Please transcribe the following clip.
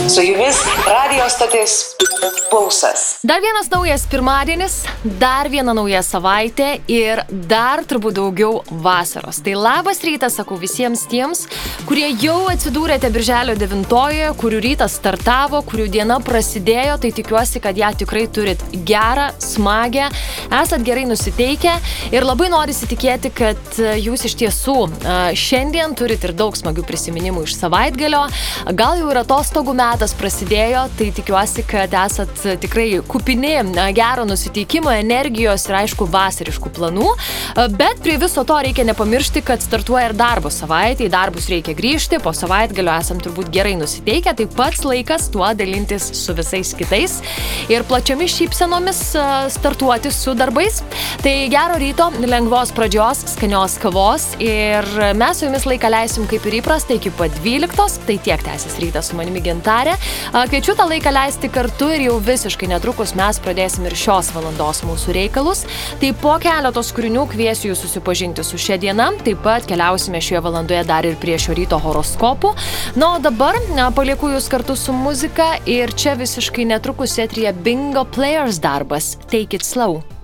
Su jumis radio stotis Pulsas. Dar vienas naujas pirmadienis, dar viena nauja savaitė ir dar turbūt daugiau vasaros. Tai labas rytas, sakau visiems tiems, kurie jau atsidūrėte birželio 9-oje, kurių rytas startavo, kurių diena prasidėjo, tai tikiuosi, kad ją tikrai turit gerą, smagę, esat gerai nusiteikę ir labai norisi tikėti, kad jūs iš tiesų šiandien turit ir daug smagių prisiminimų iš savaitgalio, gal jau ir atostogų metas prasidėjo, tai tikiuosi, kad esat tikrai kupini gero nusiteikimo, energijos ir aišku vasariškų planų, bet prie viso to reikia nepamiršti, kad startuoja ir darbo savaitė, į darbus reikia grįžti, po savaitgalio esam turbūt gerai nusiteikę, tai pats laikas tuo dalintis su visais kitais ir plačiomis šypsenomis startuoti su darbais. Tai gero ryto, lengvos pradžios, skanios kavos ir mes su jumis laiką leisim kaip ir įprasta iki pat 12, tai tiek tęsis rytas su manimi Gintarė. Kviečiu tą laiką leisti kartu ir jau visiškai netrukus mes pradėsim ir šios valandos mūsų reikalus. Tai po keletos kūrinių kviesiu jūs susipažinti su šia diena, taip pat keliausime šioje valandoje dar ir prie šio ryto horoskopų. Na, o dabar palieku jūs kartu su muzika ir čia visiškai netrukus eteryje Bingo Players darbas Take It Slow.